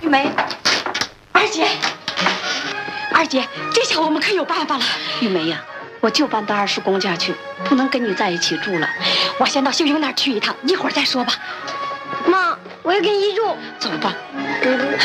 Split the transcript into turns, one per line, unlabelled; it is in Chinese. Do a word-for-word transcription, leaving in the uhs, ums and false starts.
玉梅，二姐，二姐，这下我们可有办法了。
玉梅呀，我就搬到二叔公家去，不能跟你在一起住了。
我先到秀英那儿去一趟，一会儿再说吧。
妈，我要跟你住。
走吧。
嗯